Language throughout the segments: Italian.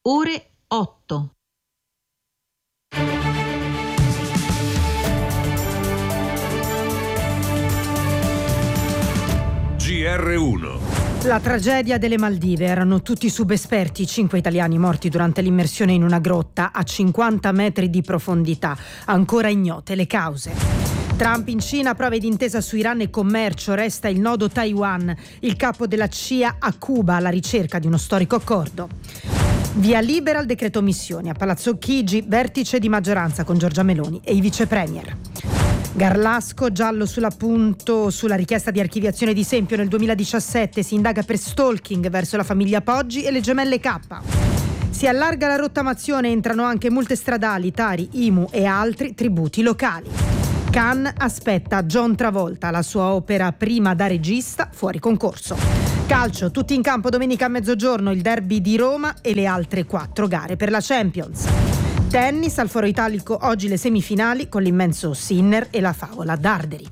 ore 8. GR1. La tragedia delle Maldive. Erano tutti subesperti, 5 italiani morti durante l'immersione in una grotta a 50 metri di profondità. Ancora ignote le cause. Trump in Cina, prove d'intesa su Iran e commercio, resta il nodo Taiwan. Il capo della CIA a Cuba alla ricerca di uno storico accordo. Via libera al decreto missioni. A Palazzo Chigi, vertice di maggioranza con Giorgia Meloni e i vice premier. Garlasco, giallo sull'appunto sulla richiesta di archiviazione di Sempio nel 2017, si indaga per stalking verso la famiglia Poggi e le gemelle K. Si allarga la rottamazione, entrano anche multe stradali, Tari, IMU e altri tributi locali. Cannes aspetta John Travolta, la sua opera prima da regista, fuori concorso. Calcio, tutti in campo domenica a mezzogiorno, il derby di Roma e le altre 4 gare per la Champions. Tennis, al Foro Italico oggi le semifinali con l'immenso Sinner e la favola Darderi.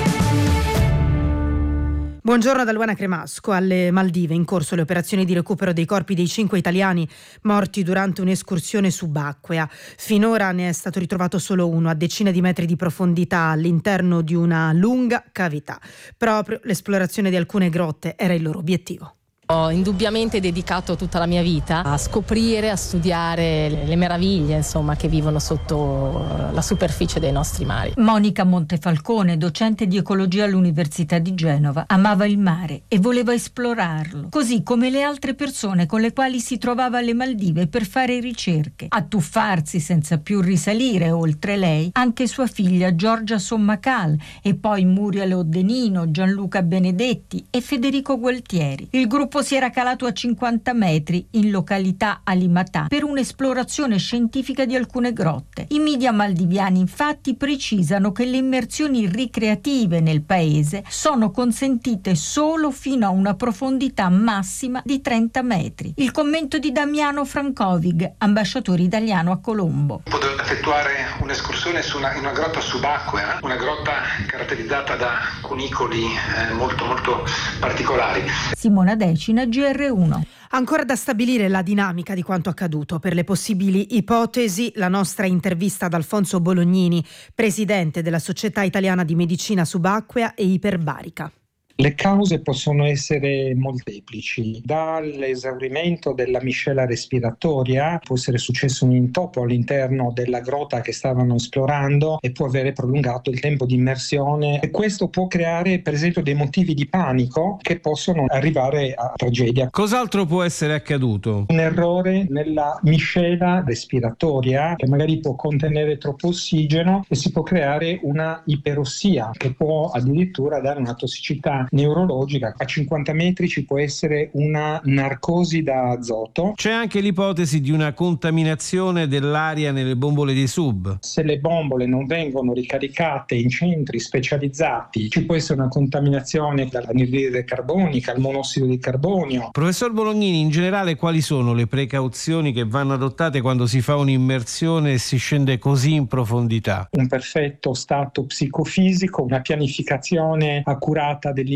Buongiorno da Luana Cremasco. Alle Maldive in corso le operazioni di recupero dei corpi dei 5 italiani morti durante un'escursione subacquea. Finora ne è stato ritrovato solo uno a decine di metri di profondità all'interno di una lunga cavità. Proprio l'esplorazione di alcune grotte era il loro obiettivo. Ho indubbiamente dedicato tutta la mia vita a scoprire, a studiare le meraviglie, insomma, che vivono sotto la superficie dei nostri mari. Monica Montefalcone, docente di ecologia all'Università di Genova, amava il mare e voleva esplorarlo, così come le altre persone con le quali si trovava alle Maldive per fare ricerche. A tuffarsi senza più risalire, oltre lei, anche sua figlia Giorgia Sommacal e poi Muriel Oddenino, Gianluca Benedetti e Federico Gualtieri. Il gruppo si era calato a 50 metri in località Alimatà per un'esplorazione scientifica di alcune grotte. I media maldiviani infatti precisano che le immersioni ricreative nel paese sono consentite solo fino a una profondità massima di 30 metri. Il commento di Damiano Frankovic, ambasciatore italiano a Colombo. Poter effettuare un'escursione in una grotta subacquea, una grotta caratterizzata da cunicoli molto particolari. Simona Decina, GR1. Ancora da stabilire la dinamica di quanto accaduto. Per le possibili ipotesi, la nostra intervista ad Alfonso Bolognini, presidente della Società Italiana di Medicina Subacquea e Iperbarica. Le cause possono essere molteplici, dall'esaurimento della miscela respiratoria, può essere successo un intoppo all'interno della grotta che stavano esplorando e può avere prolungato il tempo di immersione, e questo può creare per esempio dei motivi di panico che possono arrivare a tragedia. Cos'altro può essere accaduto? Un errore nella miscela respiratoria che magari può contenere troppo ossigeno e si può creare una iperossia che può addirittura dare una tossicità neurologica. A 50 metri ci può essere una narcosi da azoto. C'è anche l'ipotesi di una contaminazione dell'aria nelle bombole dei sub. Se le bombole non vengono ricaricate in centri specializzati, ci può essere una contaminazione dall'anidride carbonica, al monossido di carbonio. Professor Bolognini, in generale quali sono le precauzioni che vanno adottate quando si fa un'immersione e si scende così in profondità? Un perfetto stato psicofisico, una pianificazione accurata dell'immersione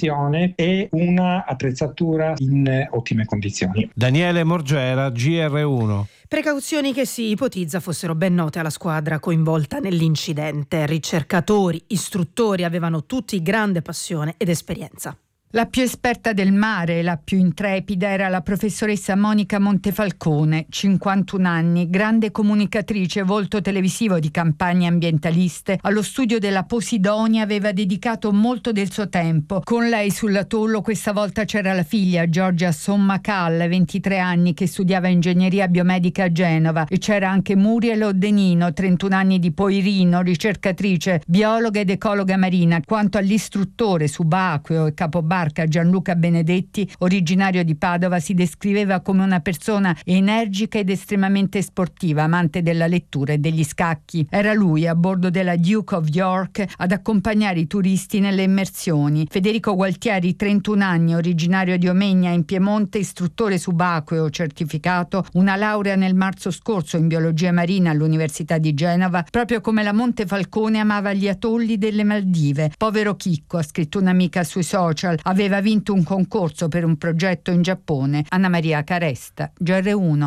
e una attrezzatura in ottime condizioni. Daniele Morgera, GR1. Precauzioni che si ipotizza fossero ben note alla squadra coinvolta nell'incidente. Ricercatori, istruttori avevano tutti grande passione ed esperienza. La più esperta del mare e la più intrepida era la professoressa Monica Montefalcone, 51 anni, grande comunicatrice, volto televisivo di campagne ambientaliste. Allo studio della Posidonia aveva dedicato molto del suo tempo. Con lei sull'atollo questa volta c'era la figlia, Giorgia Sommacal, 23 anni, che studiava ingegneria biomedica a Genova, e c'era anche Muriel Oddenino, 31 anni, di Poirino, ricercatrice, biologa ed ecologa marina. Quanto all'istruttore subacqueo e capobarca Gianluca Benedetti, originario di Padova, si descriveva come una persona energica ed estremamente sportiva, amante della lettura e degli scacchi. Era lui, a bordo della Duke of York, ad accompagnare i turisti nelle immersioni. Federico Gualtieri, 31 anni, originario di Omegna in Piemonte, istruttore subacqueo certificato, una laurea nel marzo scorso in biologia marina all'Università di Genova. Proprio come la Montefalcone amava gli atolli delle Maldive. Povero Chicco, ha scritto un'amica sui social, Aveva vinto un concorso per un progetto in Giappone. Anna Maria Caresta, GR1.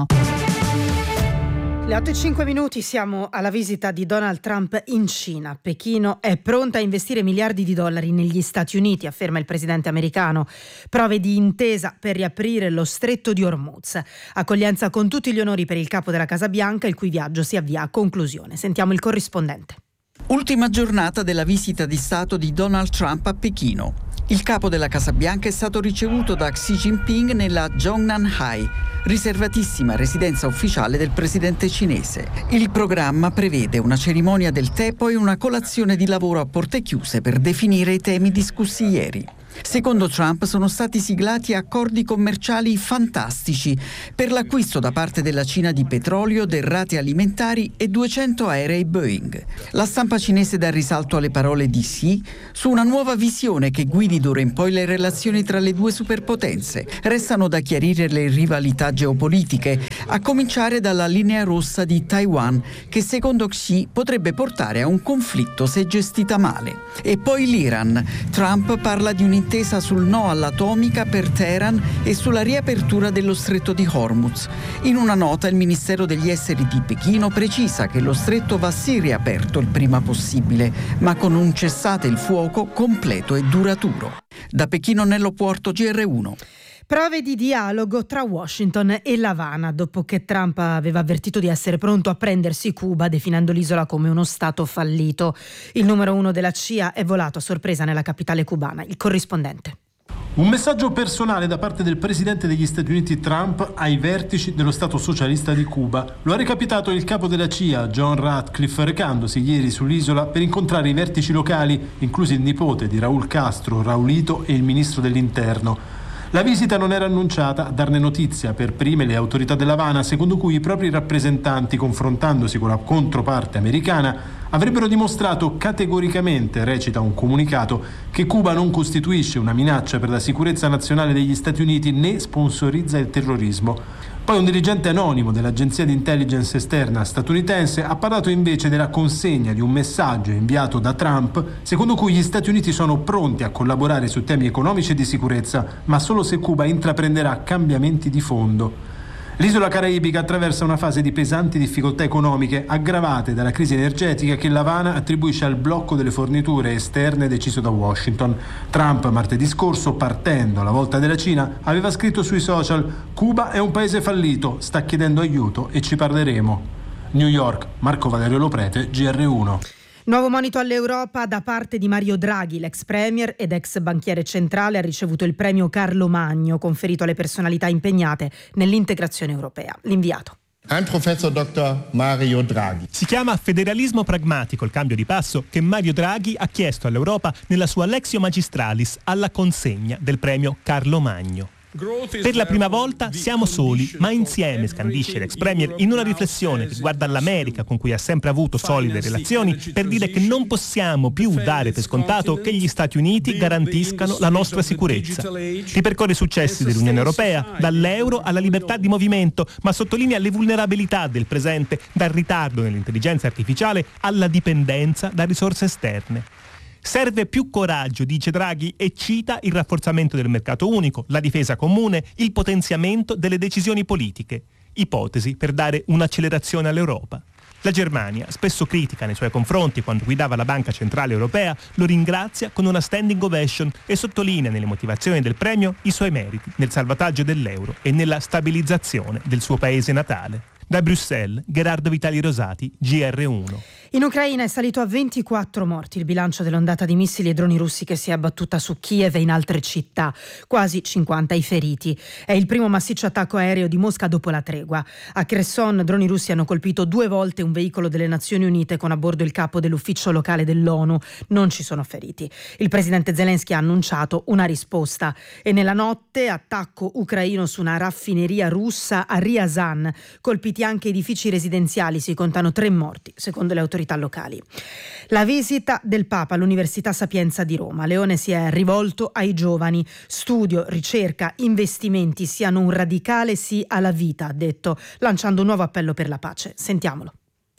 Le 8:05, siamo alla visita di Donald Trump in Cina. Pechino è pronta a investire miliardi di dollari negli Stati Uniti, afferma il presidente americano. Prove di intesa per riaprire lo stretto di Hormuz. Accoglienza con tutti gli onori per il capo della Casa Bianca, il cui viaggio si avvia a conclusione. Sentiamo il corrispondente. Ultima giornata della visita di Stato di Donald Trump a Pechino. Il capo della Casa Bianca è stato ricevuto da Xi Jinping nella Zhongnanhai, riservatissima residenza ufficiale del presidente cinese. Il programma prevede una cerimonia del tè, poi una colazione di lavoro a porte chiuse per definire i temi discussi ieri. Secondo Trump sono stati siglati accordi commerciali fantastici per l'acquisto da parte della Cina di petrolio, derrate alimentari e 200 aerei Boeing. La stampa cinese dà risalto alle parole di Xi su una nuova visione che guidi d'ora in poi le relazioni tra le due superpotenze. Restano da chiarire le rivalità geopolitiche, a cominciare dalla linea rossa di Taiwan, che secondo Xi potrebbe portare a un conflitto se gestita male. E poi l'Iran. Trump parla di un'intesa sul no all'atomica per Teheran e sulla riapertura dello stretto di Hormuz. In una nota il Ministero degli Esteri di Pechino precisa che lo stretto va sì riaperto il prima possibile, ma con un cessate il fuoco completo e duraturo. Da Pechino Nello Porto, GR1. Prove di dialogo tra Washington e l'Havana dopo che Trump aveva avvertito di essere pronto a prendersi Cuba, definendo l'isola come uno stato fallito. Il numero 1 della CIA è volato a sorpresa nella capitale cubana. Il corrispondente. Un messaggio personale da parte del presidente degli Stati Uniti Trump ai vertici dello Stato socialista di Cuba. Lo ha recapitato il capo della CIA, John Ratcliffe, recandosi ieri sull'isola per incontrare i vertici locali, inclusi il nipote di Raúl Castro, Raulito, e il ministro dell'interno. La visita non era annunciata, a darne notizia per prime le autorità dell'Havana, secondo cui i propri rappresentanti, confrontandosi con la controparte americana, avrebbero dimostrato categoricamente, recita un comunicato, che Cuba non costituisce una minaccia per la sicurezza nazionale degli Stati Uniti né sponsorizza il terrorismo. Poi un dirigente anonimo dell'agenzia di intelligence esterna statunitense ha parlato invece della consegna di un messaggio inviato da Trump, secondo cui gli Stati Uniti sono pronti a collaborare su temi economici e di sicurezza, ma solo se Cuba intraprenderà cambiamenti di fondo. L'isola caraibica attraversa una fase di pesanti difficoltà economiche aggravate dalla crisi energetica che l'Havana attribuisce al blocco delle forniture esterne deciso da Washington. Trump martedì scorso, partendo alla volta della Cina, aveva scritto sui social: Cuba è un paese fallito, sta chiedendo aiuto e ci parleremo. New York, Marco Valerio Loprete, GR1. Nuovo monito all'Europa da parte di Mario Draghi. L'ex premier ed ex banchiere centrale ha ricevuto il premio Carlo Magno, conferito alle personalità impegnate nell'integrazione europea. L'inviato. Professor Dr. Mario Draghi. Si chiama federalismo pragmatico il cambio di passo che Mario Draghi ha chiesto all'Europa nella sua Lexio Magistralis alla consegna del premio Carlo Magno. Per la prima volta siamo soli, ma insieme, scandisce l'ex premier in una riflessione che guarda all'America, con cui ha sempre avuto solide relazioni, per dire che non possiamo più dare per scontato che gli Stati Uniti garantiscano la nostra sicurezza. Ripercorre i successi dell'Unione Europea, dall'euro alla libertà di movimento, ma sottolinea le vulnerabilità del presente, dal ritardo nell'intelligenza artificiale alla dipendenza da risorse esterne. Serve più coraggio, dice Draghi, e cita il rafforzamento del mercato unico, la difesa comune, il potenziamento delle decisioni politiche. Ipotesi per dare un'accelerazione all'Europa. La Germania, spesso critica nei suoi confronti quando guidava la Banca Centrale Europea, lo ringrazia con una standing ovation e sottolinea nelle motivazioni del premio i suoi meriti nel salvataggio dell'euro e nella stabilizzazione del suo paese natale. Da Bruxelles, Gerardo Vitali Rosati, GR1. In Ucraina è salito a 24 morti il bilancio dell'ondata di missili e droni russi che si è abbattuta su Kiev e in altre città, quasi 50 i feriti. È il primo massiccio attacco aereo di Mosca dopo la tregua. A Kherson droni russi hanno colpito 2 volte un veicolo delle Nazioni Unite con a bordo il capo dell'ufficio locale dell'ONU. Non ci sono feriti. Il presidente Zelensky ha annunciato una risposta. E nella notte attacco ucraino su una raffineria russa a Ryazan. Colpiti anche edifici residenziali, si contano 3 morti, secondo le autorità locali. La visita del Papa all'Università Sapienza di Roma. Leone si è rivolto ai giovani. Studio, ricerca, investimenti siano un radicale sì alla vita, ha detto, lanciando un nuovo appello per la pace. Sentiamolo.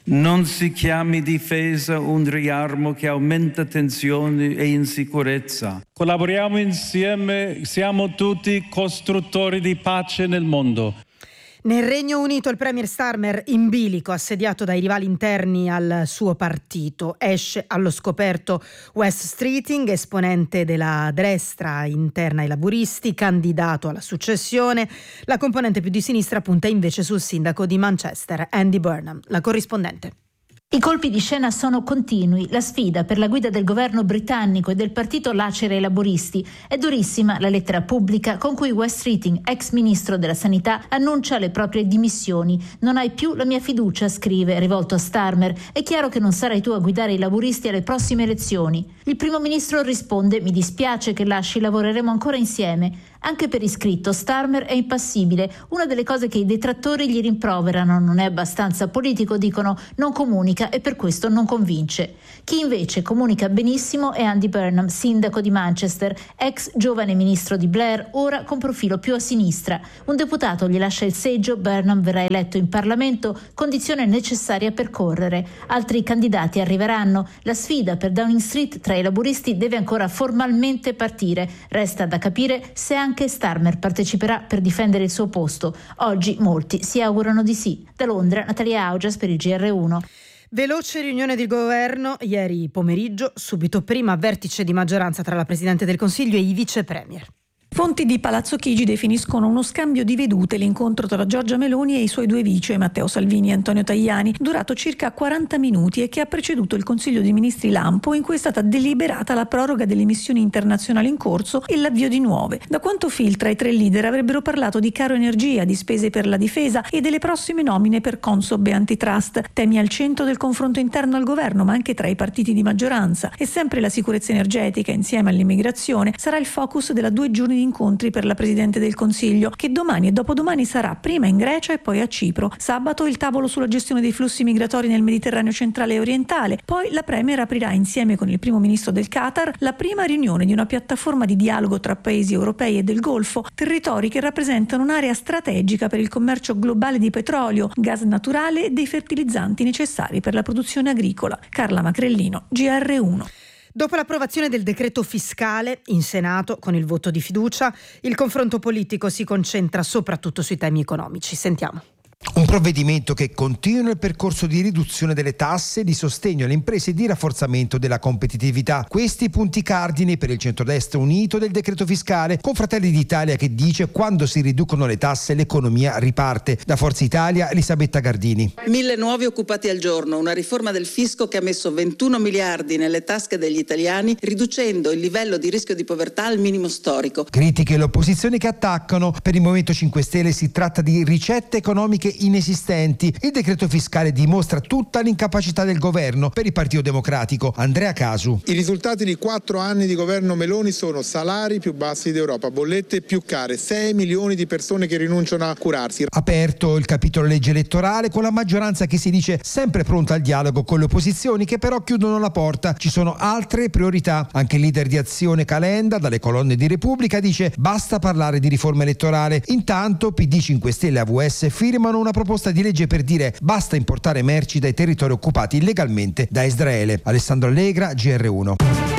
Non si chiami difesa un riarmo che aumenta tensioni e insicurezza. Collaboriamo insieme, siamo tutti costruttori di pace nel mondo. Nel Regno Unito il premier Starmer, in bilico, assediato dai rivali interni al suo partito. Esce allo scoperto Wes Streeting, esponente della destra interna ai laburisti, candidato alla successione. La componente più di sinistra punta invece sul sindaco di Manchester, Andy Burnham. La corrispondente. I colpi di scena sono continui, la sfida per la guida del governo britannico e del partito lacera ai laboristi. È durissima la lettera pubblica con cui Wes Streeting, ex ministro della sanità, annuncia le proprie dimissioni. Non hai più la mia fiducia, scrive, rivolto a Starmer. È chiaro che non sarai tu a guidare i laboristi alle prossime elezioni. Il primo ministro risponde: mi dispiace che lasci, lavoreremo ancora insieme. Anche per iscritto Starmer è impassibile. Una delle cose che i detrattori gli rimproverano: non è abbastanza politico, dicono, non comunica e per questo non convince. Chi invece comunica benissimo è Andy Burnham, sindaco di Manchester, ex giovane ministro di Blair, ora con profilo più a sinistra. Un deputato gli lascia il seggio, Burnham verrà eletto in Parlamento, condizione necessaria per correre. Altri candidati arriveranno. La sfida per Downing Street tra i laburisti deve ancora formalmente partire. Resta da capire se anche Starmer parteciperà per difendere il suo posto. Oggi molti si augurano di sì. Da Londra, Natalia Augias per il GR1. Veloce riunione di governo ieri pomeriggio, subito prima vertice di maggioranza tra la Presidente del Consiglio e i vice premier. Fonti di Palazzo Chigi definiscono uno scambio di vedute l'incontro tra Giorgia Meloni e i suoi due vice, Matteo Salvini e Antonio Tajani, durato circa 40 minuti e che ha preceduto il Consiglio dei Ministri lampo, in cui è stata deliberata la proroga delle missioni internazionali in corso e l'avvio di nuove. Da quanto filtra, i tre leader avrebbero parlato di caro energia, di spese per la difesa e delle prossime nomine per Consob e antitrust, temi al centro del confronto interno al governo, ma anche tra i partiti di maggioranza. E sempre la sicurezza energetica, insieme all'immigrazione, sarà il focus della 2 giorni di incontri per la Presidente del Consiglio, che domani e dopodomani sarà prima in Grecia e poi a Cipro. Sabato il tavolo sulla gestione dei flussi migratori nel Mediterraneo centrale e orientale. Poi la Premier aprirà insieme con il primo ministro del Qatar la prima riunione di una piattaforma di dialogo tra paesi europei e del Golfo, territori che rappresentano un'area strategica per il commercio globale di petrolio, gas naturale e dei fertilizzanti necessari per la produzione agricola. Carla Macrellino, GR1. Dopo l'approvazione del decreto fiscale in Senato con il voto di fiducia, il confronto politico si concentra soprattutto sui temi economici. Sentiamo. Un provvedimento che continua il percorso di riduzione delle tasse, di sostegno alle imprese e di rafforzamento della competitività. Questi i punti cardine per il centrodestra unito del decreto fiscale, con Fratelli d'Italia che dice: quando si riducono le tasse l'economia riparte. Da Forza Italia, Elisabetta Gardini. 1000 nuovi occupati al giorno, una riforma del fisco che ha messo 21 miliardi nelle tasche degli italiani, riducendo il livello di rischio di povertà al minimo storico. Critiche l'opposizione che attaccano. Per il Movimento 5 Stelle si tratta di ricette economiche inesistenti. Il decreto fiscale dimostra tutta l'incapacità del governo. Per il Partito Democratico, Andrea Casu. I risultati di 4 anni di governo Meloni sono salari più bassi d'Europa, bollette più care, 6 milioni di persone che rinunciano a curarsi. Aperto il capitolo legge elettorale con la maggioranza che si dice sempre pronta al dialogo con le opposizioni, che però chiudono la porta. Ci sono altre priorità. Anche il leader di Azione Calenda, dalle colonne di Repubblica, dice: basta parlare di riforma elettorale. Intanto PD, 5 Stelle e AVS firmano una proposta di legge per dire basta importare merci dai territori occupati illegalmente da Israele. Alessandro Allegra, GR1.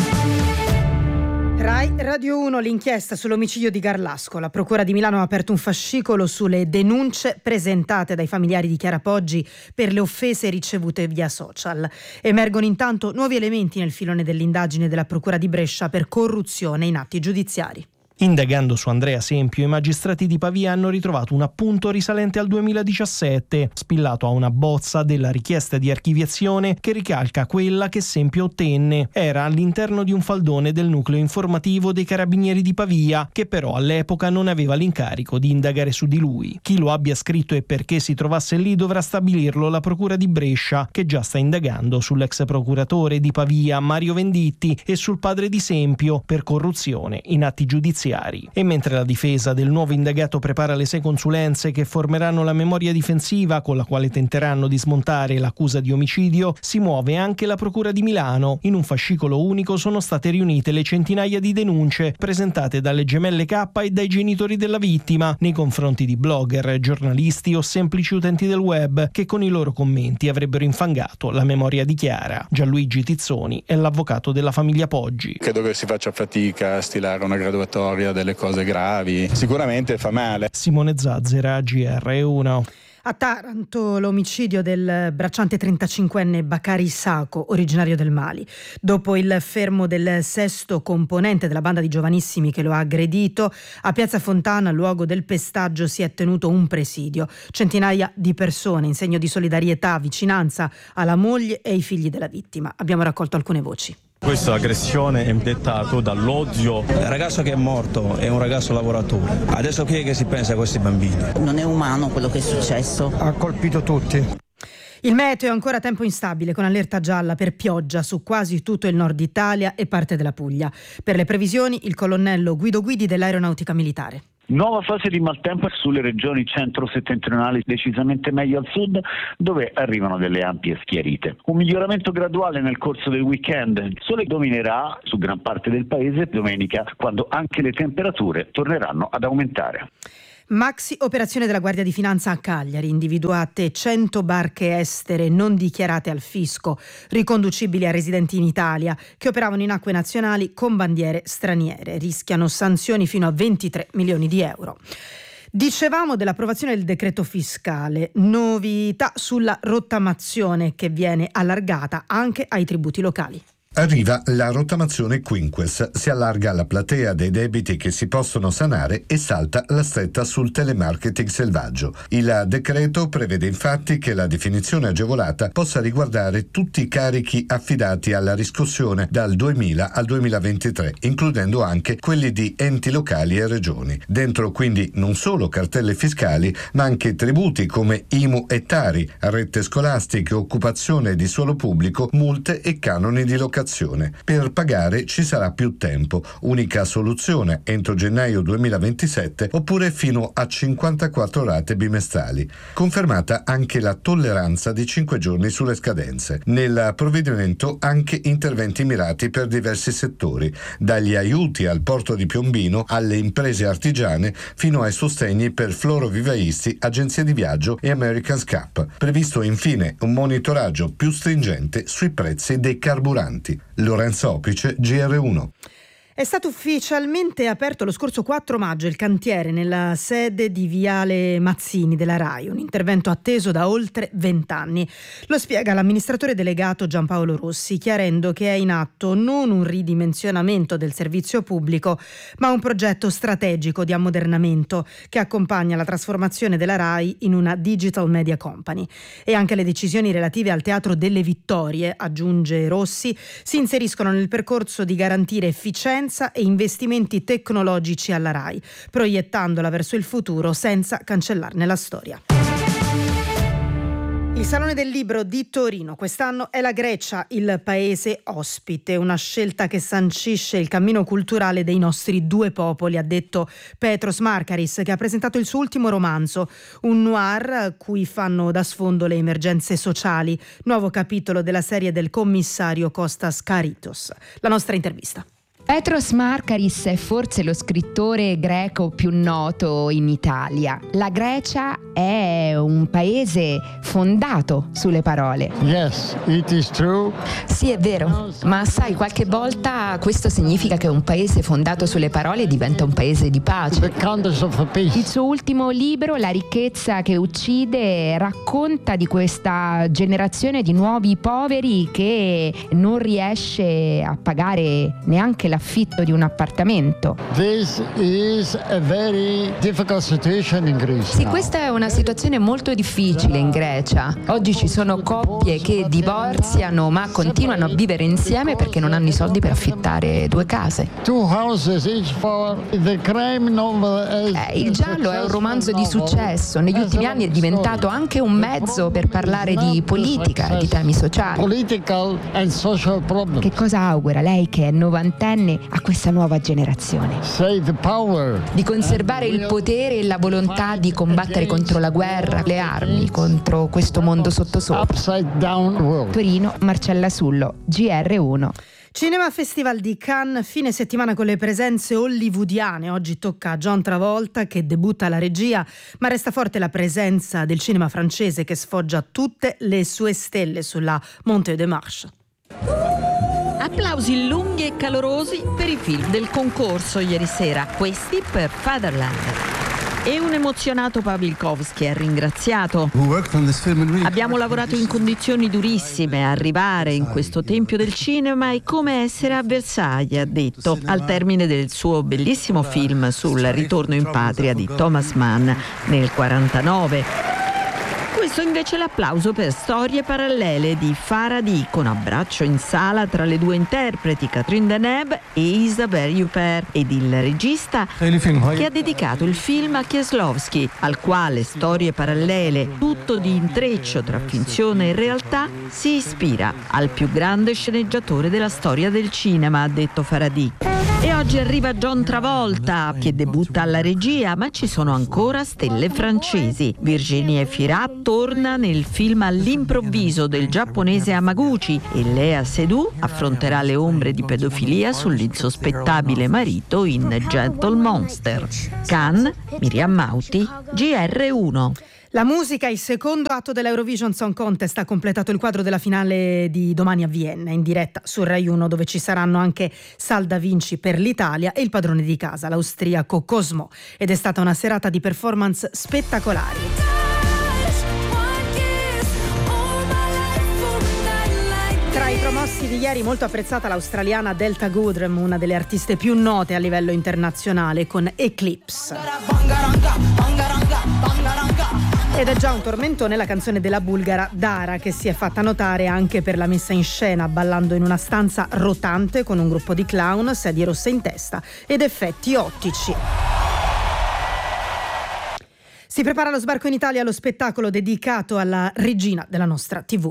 Rai Radio 1, l'inchiesta sull'omicidio di Garlasco. La Procura di Milano ha aperto un fascicolo sulle denunce presentate dai familiari di Chiara Poggi per le offese ricevute via social. Emergono intanto nuovi elementi nel filone dell'indagine della Procura di Brescia per corruzione in atti giudiziari. Indagando su Andrea Sempio, i magistrati di Pavia hanno ritrovato un appunto risalente al 2017, spillato a una bozza della richiesta di archiviazione che ricalca quella che Sempio ottenne. Era all'interno di un faldone del nucleo informativo dei Carabinieri di Pavia, che però all'epoca non aveva l'incarico di indagare su di lui. Chi lo abbia scritto e perché si trovasse lì dovrà stabilirlo la Procura di Brescia, che già sta indagando sull'ex procuratore di Pavia Mario Venditti e sul padre di Sempio per corruzione in atti giudiziari giudiziari. E mentre la difesa del nuovo indagato prepara le 6 consulenze che formeranno la memoria difensiva con la quale tenteranno di smontare l'accusa di omicidio, si muove anche la Procura di Milano. In un fascicolo unico sono state riunite le centinaia di denunce presentate dalle gemelle K e dai genitori della vittima nei confronti di blogger, giornalisti o semplici utenti del web che con i loro commenti avrebbero infangato la memoria di Chiara. Gianluigi Tizzoni è l'avvocato della famiglia Poggi. Credo che si faccia fatica a stilare una graduatoria delle cose gravi. Sicuramente fa male. Simone Zazzera, GR1. A Taranto l'omicidio del bracciante 35enne Bakari Sako, originario del Mali. Dopo il fermo del 6° componente della banda di giovanissimi che lo ha aggredito, a Piazza Fontana, luogo del pestaggio, si è tenuto un presidio. Centinaia di persone in segno di solidarietà, vicinanza alla moglie e ai figli della vittima. Abbiamo raccolto alcune voci. Questa aggressione è dettata dall'odio. Il ragazzo che è morto è un ragazzo lavoratore. Adesso chi è che si pensa a questi bambini? Non è umano quello che è successo. Ha colpito tutti. Il meteo è ancora tempo instabile con allerta gialla per pioggia su quasi tutto il nord Italia e parte della Puglia. Per le previsioni il colonnello Guido Guidi dell'Aeronautica Militare. Nuova fase di maltempo sulle regioni centro-settentrionali, decisamente meglio al sud, dove arrivano delle ampie schiarite. Un miglioramento graduale nel corso del weekend. Il sole dominerà su gran parte del paese domenica, quando anche le temperature torneranno ad aumentare. Maxi operazione della Guardia di Finanza a Cagliari, individuate 100 barche estere non dichiarate al fisco, riconducibili a residenti in Italia, che operavano in acque nazionali con bandiere straniere. Rischiano sanzioni fino a 23 milioni di euro. Dicevamo dell'approvazione del decreto fiscale, novità sulla rottamazione che viene allargata anche ai tributi locali. Arriva la rottamazione Quinques, si allarga la platea dei debiti che si possono sanare e salta la stretta sul telemarketing selvaggio. Il decreto prevede infatti che la definizione agevolata possa riguardare tutti i carichi affidati alla riscossione dal 2000 al 2023, includendo anche quelli di enti locali e regioni. Dentro quindi non solo cartelle fiscali, ma anche tributi come IMU e Tari, rette scolastiche, occupazione di suolo pubblico, multe e canoni di locazione. Per pagare ci sarà più tempo, unica soluzione entro gennaio 2027 oppure fino a 54 rate bimestrali. Confermata anche la tolleranza di 5 giorni sulle scadenze. Nel provvedimento anche interventi mirati per diversi settori, dagli aiuti al porto di Piombino alle imprese artigiane fino ai sostegni per florovivaisti, agenzie di viaggio e America's Cup. Previsto infine un monitoraggio più stringente sui prezzi dei carburanti. Lorenzo Opice, GR1. È stato ufficialmente aperto lo scorso 4 maggio il cantiere nella sede di Viale Mazzini della RAI, un intervento atteso da oltre 20 anni. Lo spiega l'amministratore delegato Giampaolo Rossi, chiarendo che è in atto non un ridimensionamento del servizio pubblico, ma un progetto strategico di ammodernamento che accompagna la trasformazione della RAI in una digital media company. E anche le decisioni relative al Teatro delle Vittorie, aggiunge Rossi, si inseriscono nel percorso di garantire efficienza e investimenti tecnologici alla RAI, proiettandola verso il futuro senza cancellarne la storia. Il Salone del Libro di Torino quest'anno è la Grecia il paese ospite, una scelta che sancisce il cammino culturale dei nostri due popoli, ha detto Petros Markaris, che ha presentato il suo ultimo romanzo, un noir a cui fanno da sfondo le emergenze sociali, nuovo capitolo della serie del commissario Kostas Karitos. La nostra intervista. Petros Markaris è forse lo scrittore greco più noto in Italia. La Grecia è un paese fondato sulle parole. Yes, it is true. Sì, è vero, ma sai, qualche volta questo significa che un paese fondato sulle parole diventa un paese di pace. Il suo ultimo libro, La ricchezza che uccide, racconta di questa generazione di nuovi poveri che non riesce a pagare neanche l'affitto di un appartamento. This is a very difficult situation in Greece. Sì, questa è una situazione molto difficile in Grecia. Oggi ci sono coppie che divorziano ma continuano a vivere insieme perché non hanno i soldi per affittare 2 case. Il giallo è un romanzo di successo. Negli ultimi anni è diventato anche un mezzo per parlare di politica, di temi sociali. Political and social problems. Che cosa augura lei, che è 90enne appartiene a questa nuova generazione. Di conservare il potere e la volontà di combattere contro la guerra, le armi, contro questo mondo sottosopra. Torino, Marcella Sullo, GR1. Cinema Festival di Cannes, fine settimana con le presenze hollywoodiane. Oggi tocca a John Travolta che debutta alla regia, ma resta forte la presenza del cinema francese che sfoggia tutte le sue stelle sulla Montée des Marches. Applausi lunghi e calorosi per i film del concorso ieri sera, questi per Fatherland. E un emozionato Pawlikowski ha ringraziato. Abbiamo lavorato in condizioni durissime, arrivare in questo tempio del cinema è come essere a Versailles, ha detto, al termine del suo bellissimo film sul ritorno in patria di Thomas Mann nel 1949. Questo invece è l'applauso per Storie parallele di Faraday, con abbraccio in sala tra le due interpreti Catherine Deneuve e Isabelle Huppert, ed il regista che ha dedicato il film a Kieslowski, al quale Storie parallele, tutto di intreccio tra finzione e realtà, si ispira, al più grande sceneggiatore della storia del cinema, ha detto Faraday. E oggi arriva John Travolta, che debutta alla regia, ma ci sono ancora stelle francesi. Virginie Fira torna nel film All'improvviso del giapponese Hamaguchi e Léa Seydoux affronterà le ombre di pedofilia sull'insospettabile marito in Gentle Monster. Cannes, Miriam Mauti, GR1. La musica, il secondo atto dell'Eurovision Song Contest, ha completato il quadro della finale di domani a Vienna, in diretta su Rai 1, dove ci saranno anche Sal Da Vinci per l'Italia e il padrone di casa, l'austriaco Cosmo. Ed è stata una serata di performance spettacolari. Tra i promossi di ieri, molto apprezzata l'australiana Delta Goodrem, una delle artiste più note a livello internazionale, con Eclipse. Ed è già un tormentone la canzone della bulgara Dara, che si è fatta notare anche per la messa in scena, ballando in una stanza rotante con un gruppo di clown, sedie rosse in testa ed effetti ottici. Si prepara lo sbarco in Italia, lo spettacolo dedicato alla regina della nostra TV.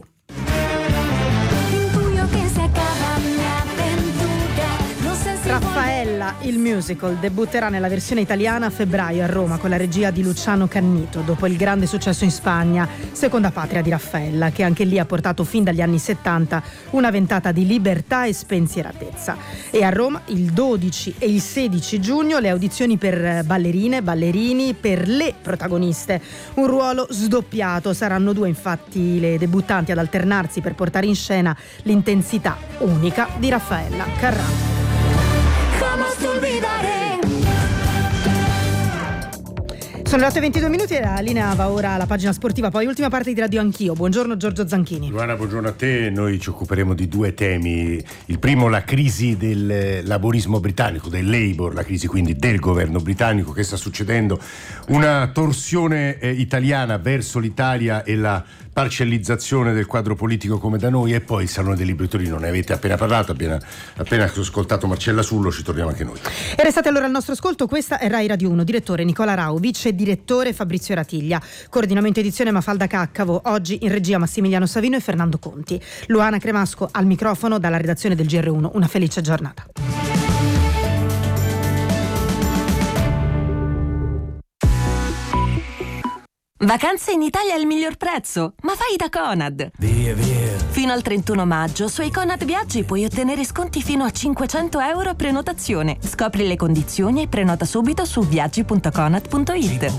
Raffaella, il musical, debutterà nella versione italiana a febbraio a Roma con la regia di Luciano Cannito, dopo il grande successo in Spagna, seconda patria di Raffaella, che anche lì ha portato fin dagli anni 70 una ventata di libertà e spensieratezza. E a Roma il 12 e il 16 giugno le audizioni per ballerine, ballerini, per le protagoniste. Un ruolo sdoppiato, saranno due infatti le debuttanti ad alternarsi per portare in scena l'intensità unica di Raffaella Carrà. Sono le 8:22 e la linea va ora alla pagina sportiva, poi ultima parte di Radio Anch'io. Buongiorno Giorgio Zanchini. Luana, buongiorno a te. Noi ci occuperemo di due temi. Il primo, la crisi del laborismo britannico, del Labour, la crisi quindi del governo britannico, che sta succedendo, una torsione italiana verso l'Italia e la parcellizzazione del quadro politico come da noi, e poi il Salone dei Libri Torino. Ne avete appena parlato, appena ascoltato Marcella Sullo, ci torniamo anche noi. E restate allora al nostro ascolto, questa è Rai Radio 1, direttore Nicola Rau, vice direttore Fabrizio Ratiglia, coordinamento edizione Mafalda Caccavo, oggi in regia Massimiliano Savino e Fernando Conti. Luana Cremasco al microfono dalla redazione del GR1, una felice giornata. Vacanze in Italia al miglior prezzo, ma fai da Conad. Via. Fino al 31 maggio sui Conad Viaggi puoi ottenere sconti fino a 500 euro a prenotazione. Scopri le condizioni e prenota subito su viaggi.conad.it.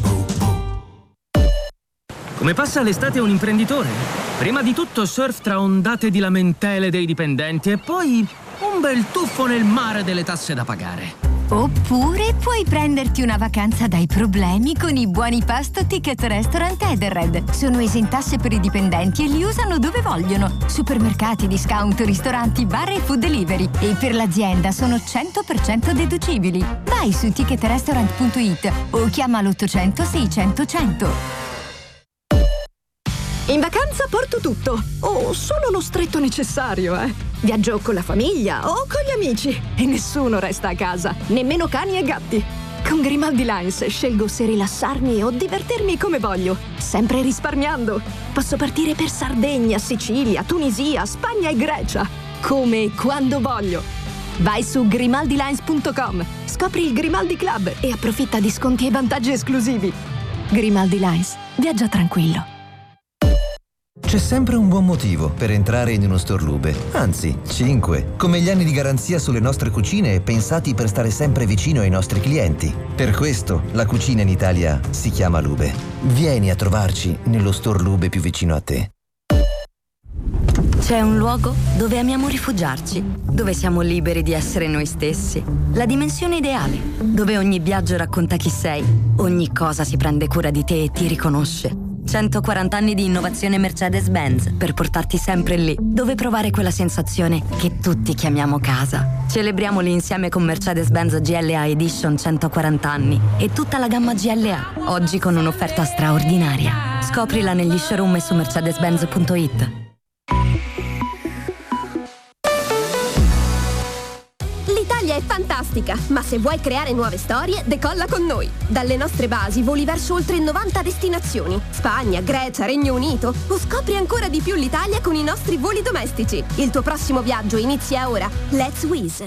Come passa l'estate un imprenditore? Prima di tutto surf tra ondate di lamentele dei dipendenti e poi un bel tuffo nel mare delle tasse da pagare. Oppure puoi prenderti una vacanza dai problemi con i buoni pasto Ticket Restaurant Edenred. Sono esentasse per i dipendenti e li usano dove vogliono. Supermercati, discount, ristoranti, bar e food delivery. E per l'azienda sono 100% deducibili. Vai su ticketrestaurant.it o chiama l'800 600 100. In vacanza porto tutto, o solo lo stretto necessario, Viaggio con la famiglia o con gli amici e nessuno resta a casa, nemmeno cani e gatti. Con Grimaldi Lines scelgo se rilassarmi o divertirmi come voglio, sempre risparmiando. Posso partire per Sardegna, Sicilia, Tunisia, Spagna e Grecia, come e quando voglio. Vai su grimaldilines.com, scopri il Grimaldi Club e approfitta di sconti e vantaggi esclusivi. Grimaldi Lines, viaggia tranquillo. C'è sempre un buon motivo per entrare in uno store Lube, anzi 5, come gli anni di garanzia sulle nostre cucine pensati per stare sempre vicino ai nostri clienti. Per questo la cucina in Italia si chiama Lube. Vieni a trovarci nello store Lube più vicino a te. C'è un luogo dove amiamo rifugiarci, dove siamo liberi di essere noi stessi. La dimensione ideale, dove ogni viaggio racconta chi sei, ogni cosa si prende cura di te e ti riconosce. 140 anni di innovazione Mercedes-Benz per portarti sempre lì, dove provare quella sensazione che tutti chiamiamo casa. Celebriamoli insieme con Mercedes-Benz GLA Edition 140 anni e tutta la gamma GLA, oggi con un'offerta straordinaria. Scoprila negli showroom e su mercedes-benz.it. L'Italia è fantastica, ma se vuoi creare nuove storie, decolla con noi. Dalle nostre basi voli verso oltre 90 destinazioni. Spagna, Grecia, Regno Unito. O scopri ancora di più l'Italia con i nostri voli domestici. Il tuo prossimo viaggio inizia ora. Let's Wizz.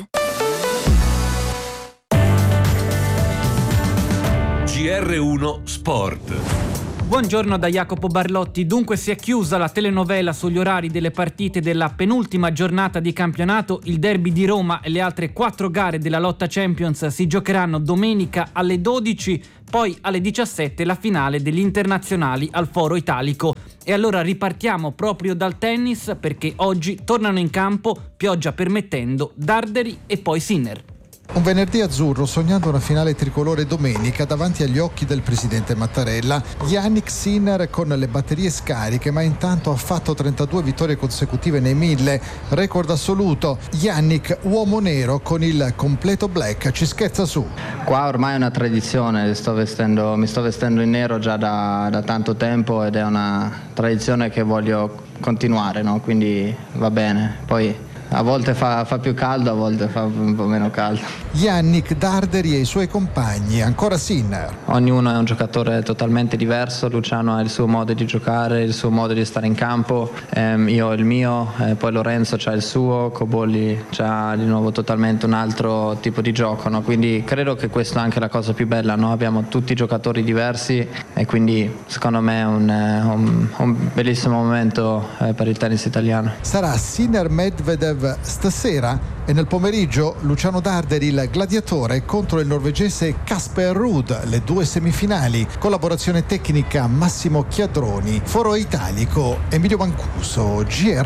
GR1 Sport. Buongiorno da Jacopo Barlotti. Dunque si è chiusa la telenovela sugli orari delle partite della penultima giornata di campionato. Il derby di Roma e le altre 4 gare della lotta Champions si giocheranno domenica alle 12, poi alle 17 la finale degli internazionali al Foro Italico. E allora ripartiamo proprio dal tennis, perché oggi tornano in campo, pioggia permettendo, Darderi e poi Sinner. Un venerdì azzurro sognando una finale tricolore domenica davanti agli occhi del presidente Mattarella. Jannik Sinner con le batterie scariche, ma intanto ha fatto 32 vittorie consecutive nei 1000, record assoluto. Jannik, uomo nero con il completo black, ci scherza su. Qua ormai è una tradizione, mi sto vestendo in nero già da tanto tempo ed è una tradizione che voglio continuare, no? Quindi va bene. Poi a volte fa più caldo, a volte fa un po' meno caldo. Jannik, Darderi e i suoi compagni, ancora Sinner. Ognuno è un giocatore totalmente diverso, Luciano ha il suo modo di giocare, il suo modo di stare in campo, io ho il mio, poi Lorenzo c'ha il suo, Cobolli c'ha di nuovo totalmente un altro tipo di gioco, no? Quindi credo che questa è anche la cosa più bella, no? Abbiamo tutti giocatori diversi e quindi secondo me è un bellissimo momento per il tennis italiano. Sarà Sinner Medvedev stasera e nel pomeriggio Luciano Darderi, il gladiatore, contro il norvegese Casper Ruud, le 2 semifinali. Collaborazione tecnica Massimo Chiadroni, Foro Italico Emilio Mancuso,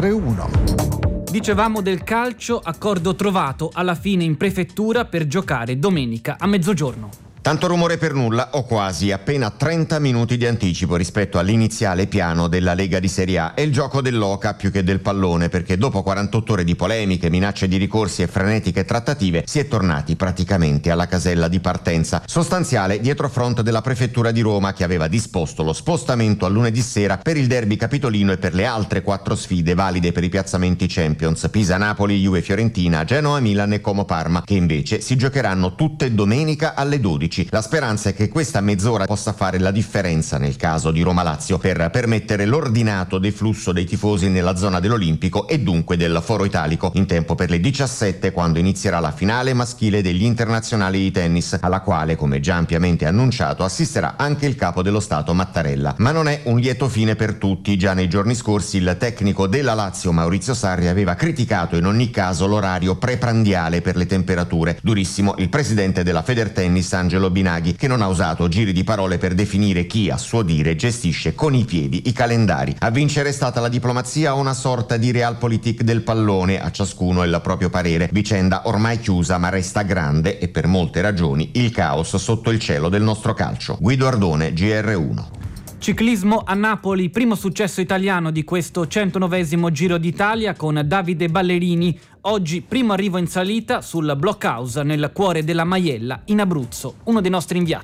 GR1. Dicevamo del calcio, accordo trovato alla fine in prefettura per giocare domenica a mezzogiorno. Tanto rumore per nulla, o quasi, appena 30 minuti di anticipo rispetto all'iniziale piano della Lega di Serie A. È il gioco dell'oca più che del pallone, perché dopo 48 ore di polemiche, minacce di ricorsi e frenetiche trattative si è tornati praticamente alla casella di partenza sostanziale dietro front della prefettura di Roma, che aveva disposto lo spostamento a lunedì sera per il derby capitolino e per le altre 4 sfide valide per i piazzamenti Champions: Pisa-Napoli, Juve-Fiorentina, Genoa-Milan e Como-Parma, che invece si giocheranno tutte domenica alle 12. La speranza è che questa mezz'ora possa fare la differenza nel caso di Roma-Lazio per permettere l'ordinato deflusso dei tifosi nella zona dell'Olimpico e dunque del Foro Italico, in tempo per le 17, quando inizierà la finale maschile degli internazionali di tennis, alla quale, come già ampiamente annunciato, assisterà anche il capo dello Stato Mattarella. Ma non è un lieto fine per tutti. Già nei giorni scorsi il tecnico della Lazio Maurizio Sarri aveva criticato in ogni caso l'orario preprandiale per le temperature. Durissimo il presidente della Federtennis Angelo Binaghi, che non ha usato giri di parole per definire chi, a suo dire, gestisce con i piedi i calendari. A vincere è stata la diplomazia o una sorta di realpolitik del pallone, a ciascuno il proprio parere. Vicenda ormai chiusa, ma resta grande e per molte ragioni il caos sotto il cielo del nostro calcio. Guido Ardone, GR1. Ciclismo a Napoli, primo successo italiano di questo 109esimo Giro d'Italia con Davide Ballerini. Oggi primo arrivo in salita sul Blockhouse nel cuore della Maiella in Abruzzo, uno dei nostri inviati.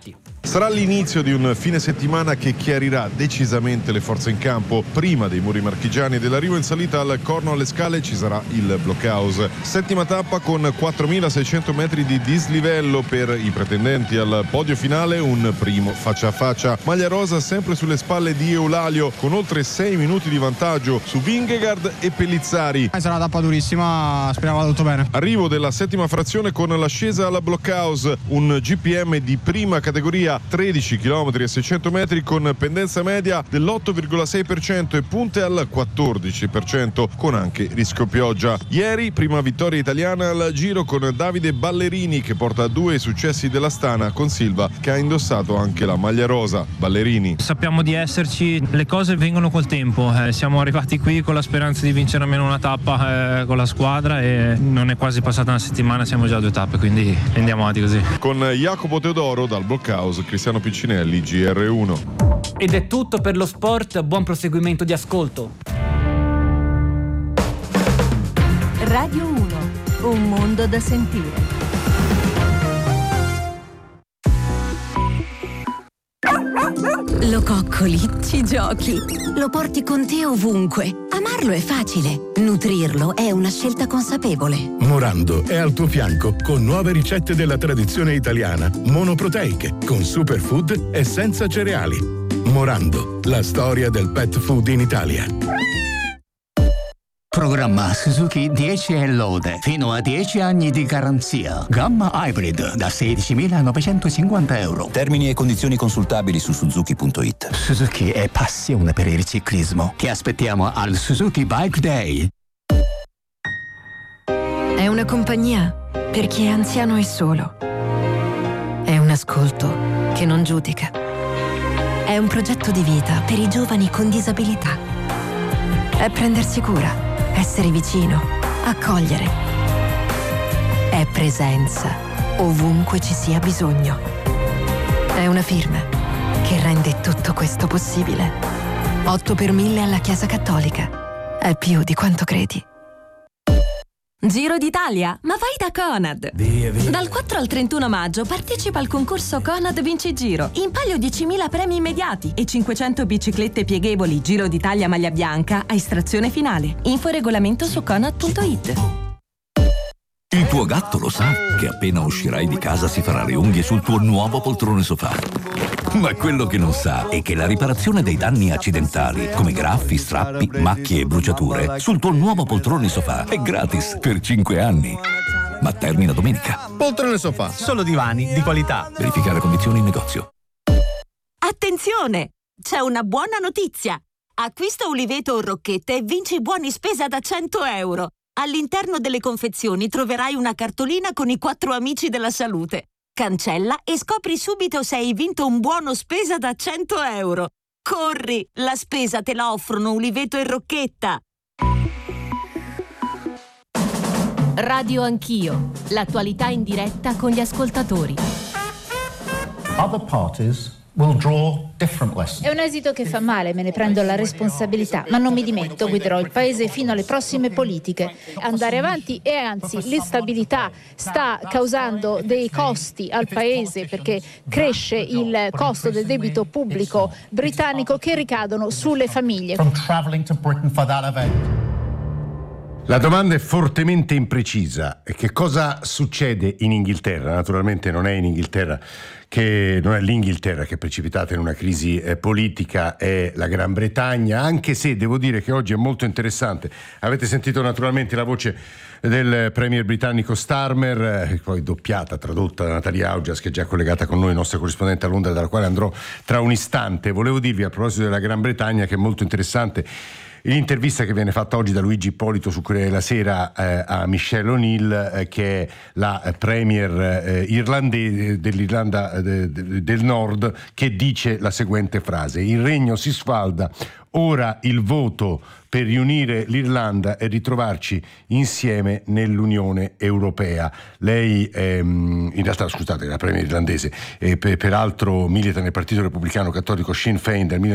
Sarà l'inizio di un fine settimana che chiarirà decisamente le forze in campo. Prima dei muri marchigiani e dell'arrivo in salita al Corno alle Scale ci sarà il Blockhouse. Settima tappa con 4.600 metri di dislivello per i pretendenti al podio finale, un primo faccia a faccia. Maglia rosa sempre sulle spalle di Eulalio con oltre 6 minuti di vantaggio su Vingegaard e Pellizzari. Sarà una tappa durissima, speriamo vada tutto bene. Arrivo della settima frazione con l'ascesa alla Blockhouse, un GPM di prima categoria, 13 km e 600 metri con pendenza media dell'8,6% e punte al 14% con anche rischio pioggia. Ieri prima vittoria italiana al Giro con Davide Ballerini che porta 2 successi dell'Astana con Silva che ha indossato anche la maglia rosa. Ballerini: sappiamo di esserci, le cose vengono col tempo, siamo arrivati qui con la speranza di vincere almeno una tappa con la squadra e non è quasi passata una settimana, siamo già a 2 tappe, quindi andiamo avanti così. Con Jacopo Teodoro dal Blockhouse, Cristiano Piccinelli, GR1. Ed è tutto per lo sport, buon proseguimento di ascolto. Radio 1, un mondo da sentire. Lo coccoli, ci giochi, lo porti con te ovunque. Amarlo è facile, nutrirlo è una scelta consapevole. Morando è al tuo fianco con nuove ricette della tradizione italiana, monoproteiche, con superfood e senza cereali. Morando, la storia del pet food in Italia. Programma Suzuki 10 e lode, fino a 10 anni di garanzia. Gamma Hybrid da 16.950 euro. Termini e condizioni consultabili su Suzuki.it. Suzuki è passione per il ciclismo. Ti aspettiamo al Suzuki Bike Day. È una compagnia per chi è anziano e solo. È un ascolto che non giudica. È un progetto di vita per i giovani con disabilità. È prendersi cura. Essere vicino, accogliere. È presenza, ovunque ci sia bisogno. È una firma che rende tutto questo possibile. 8 per 1000 alla Chiesa Cattolica. È più di quanto credi. Giro d'Italia, ma vai da Conad! Dal 4 al 31 maggio partecipa al concorso Conad Vinci Giro. In palio 10.000 premi immediati e 500 biciclette pieghevoli Giro d'Italia maglia bianca a estrazione finale. Info e regolamento su conad.it. Il tuo gatto lo sa che appena uscirai di casa si farà le unghie sul tuo nuovo poltrone sofà. Ma quello che non sa è che la riparazione dei danni accidentali, come graffi, strappi, macchie e bruciature, sul tuo nuovo poltrone sofà è gratis per 5 anni. Ma termina domenica. Poltrone sofà, solo divani di qualità. Verificare condizioni in negozio. Attenzione! C'è una buona notizia! Acquista Uliveto o Rocchetta e vinci buoni spesa da 100 euro. All'interno delle confezioni troverai una cartolina con i 4 amici della salute. Cancella e scopri subito se hai vinto un buono spesa da 100 euro. Corri, la spesa te la offrono Uliveto e Rocchetta. Radio Anch'io, l'attualità in diretta con gli ascoltatori. Other parties will draw different lessons. È un esito che fa male, me ne prendo la responsabilità, ma non mi dimetto, guiderò il paese fino alle prossime politiche. Andare avanti e anzi l'instabilità sta causando dei costi al paese perché cresce il costo del debito pubblico britannico che ricadono sulle famiglie. From traveling to Britain for that event. La domanda è fortemente imprecisa. Che cosa succede in Inghilterra? Naturalmente non è in Inghilterra non è l'Inghilterra che è precipitata in una crisi politica, è la Gran Bretagna, anche se devo dire che oggi è molto interessante. Avete sentito naturalmente la voce del premier britannico Starmer, poi doppiata, tradotta da Natalia Augias, che è già collegata con noi, nostra corrispondente a Londra, dalla quale andrò tra un istante. Volevo dirvi a proposito della Gran Bretagna che è molto interessante l'intervista che viene fatta oggi da Luigi Ippolito su Corriere della Sera a Michelle O'Neill, che è la premier irlandese dell'Irlanda del Nord, che dice la seguente frase: il regno si sfalda, ora il voto per riunire l'Irlanda e ritrovarci insieme nell'Unione Europea. Lei in realtà, scusate, la premier irlandese, peraltro milita nel Partito Repubblicano Cattolico Sinn Féin dal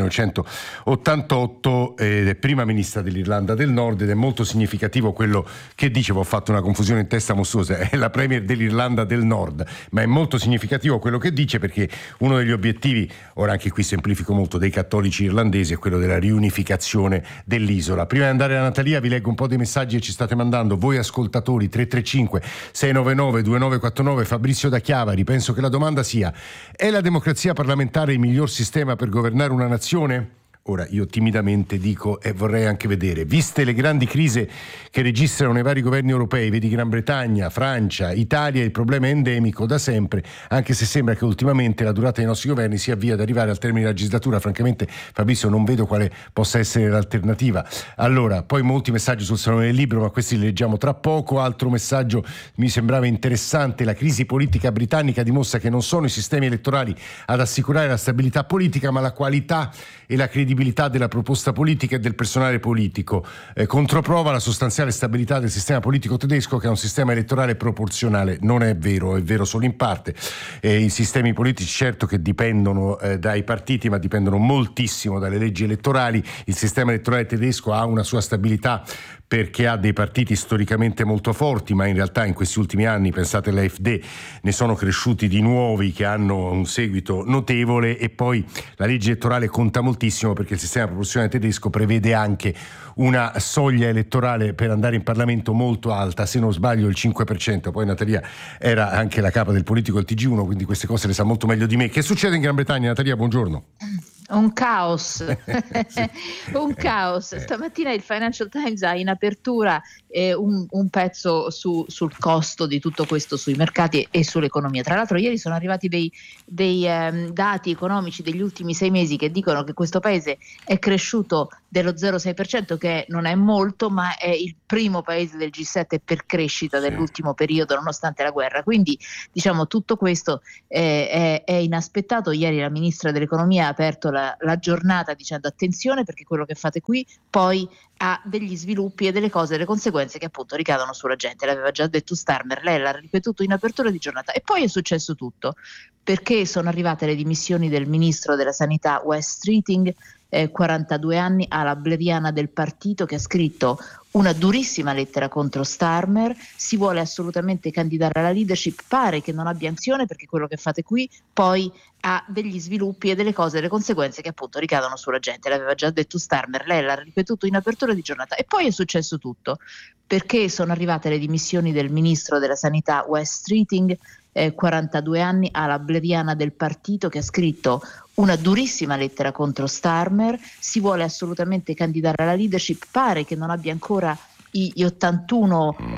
1988, è prima ministra dell'Irlanda del Nord, ed è molto significativo quello che dicevo, ho fatto una confusione in testa mostruosa, è la premier dell'Irlanda del Nord, ma è molto significativo quello che dice, perché uno degli obiettivi, ora anche qui semplifico molto, dei cattolici irlandesi è quello della riunificazione dell'isola. Prima di andare a Natalia vi leggo un po' dei messaggi che ci state mandando voi ascoltatori. 335 699 2949. Fabrizio da Chiavari: penso che la domanda sia: è la democrazia parlamentare il miglior sistema per governare una nazione? Ora io timidamente dico e vorrei anche vedere, viste le grandi crisi che registrano i vari governi europei, vedi Gran Bretagna, Francia, Italia, il problema è endemico da sempre, anche se sembra che ultimamente la durata dei nostri governi si avvia ad arrivare al termine della legislatura. Francamente, Fabrizio, non vedo quale possa essere l'alternativa. Allora, poi molti messaggi sul Salone del Libro, ma questi li leggiamo tra poco. Altro messaggio mi sembrava interessante: la crisi politica britannica dimostra che non sono i sistemi elettorali ad assicurare la stabilità politica, ma la qualità e la credibilità della proposta politica e del personale politico. Controprova la sostanziale stabilità del sistema politico tedesco, che è un sistema elettorale proporzionale. Non è vero, è vero solo in parte. I sistemi politici certo che dipendono dai partiti, ma dipendono moltissimo dalle leggi elettorali. Il sistema elettorale tedesco ha una sua stabilità perché ha dei partiti storicamente molto forti, ma in realtà in questi ultimi anni, pensate all'AfD, ne sono cresciuti di nuovi che hanno un seguito notevole, e poi la legge elettorale conta moltissimo perché il sistema proporzionale tedesco prevede anche una soglia elettorale per andare in Parlamento molto alta, se non sbaglio il 5%. Poi Natalia era anche la capa del politico del TG1, quindi queste cose le sa molto meglio di me. Che succede in Gran Bretagna, Natalia? Buongiorno. Un caos, un caos. Stamattina il Financial Times ha in apertura un pezzo sul costo di tutto questo sui mercati e sull'economia. Tra l'altro ieri sono arrivati dei dati economici degli ultimi 6 mesi che dicono che questo paese è cresciuto dello 0,6%, che non è molto, ma è il primo paese del G7 per crescita dell'ultimo periodo, nonostante la guerra. Quindi diciamo tutto questo è inaspettato. Ieri la ministra dell'economia ha aperto la giornata dicendo: attenzione, perché quello che fate qui poi ha degli sviluppi e delle cose, delle conseguenze che appunto ricadono sulla gente. L'aveva già detto Starmer, lei l'ha ripetuto in apertura di giornata. E poi è successo tutto, perché sono arrivate le dimissioni del ministro della sanità Wes Streeting, 42 anni, alla bleriana del partito, che ha scritto una durissima lettera contro Starmer. Si vuole assolutamente candidare alla leadership, pare che non abbia azione, perché quello che fate qui poi ha degli sviluppi e delle cose, delle conseguenze che appunto ricadono sulla gente. L'aveva già detto Starmer, lei l'ha ripetuto in apertura di giornata. E poi è successo tutto, perché sono arrivate le dimissioni del ministro della sanità Wes Streeting, 42 anni, alla bleriana del partito, che ha scritto una durissima lettera contro Starmer. Si vuole assolutamente candidare alla leadership, pare che non abbia ancora gli 81